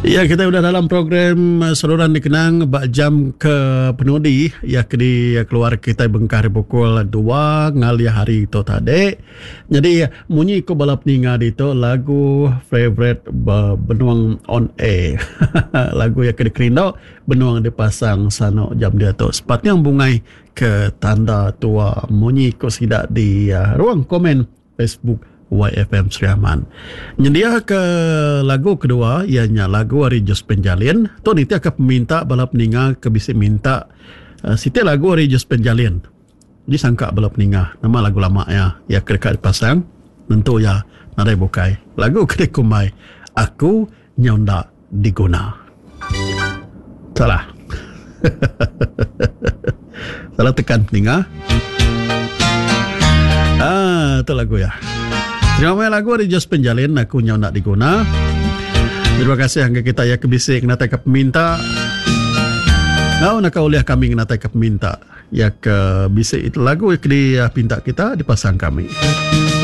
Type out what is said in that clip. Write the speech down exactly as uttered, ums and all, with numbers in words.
Ya, kita sudah dalam program uh, Saluran Dikenang bak jam ke penudi ya kedi keluar kita bengkar pukul dua ngali hari itu tadi. Jadi munyi ko balap ninga dito lagu favorite ba, benuang on air. Lagu yang kedi kerindo benuang dipasang sano jam dia tu. Sepatnya bungai ke tanda tua munyi ko sidak di uh, ruang komen Facebook Y F M Seriaman. Nyedia ke lagu kedua ianya lagu hari Jos Penjalin. Tu nanti akan meminta balap ninga ke bisa minta uh, siti lagu hari Jos Penjalin. Disangka balap ninga nama lagu lama ya ya dekat pasang tentu ya narai bukai. Lagu kedek kumai aku nyonda diguna. Salah. Salah tekan ninga. Ah, itu lagu ya. Terima kasih lagu dari Jos Penjalin aku nyaw nak diguna. Terima kasih hangga kita ya kebisik nak tak peminta. Ngau nak uliah kami nak tak peminta. Ya ke bisik itu lagu yang di pinta kita dipasang kami.